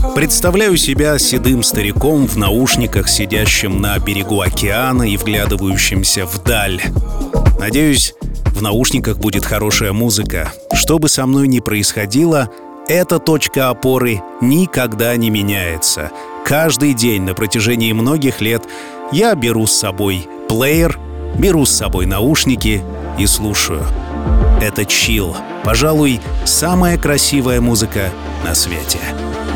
Представляю себя седым стариком в наушниках, сидящим на берегу океана и вглядывающимся вдаль. Надеюсь, в наушниках будет хорошая музыка. Что бы со мной ни происходило, эта точка опоры никогда не меняется. Каждый день на протяжении многих лет я беру с собой плеер, беру с собой наушники и слушаю. Это чилл. Пожалуй, самая красивая музыка на свете.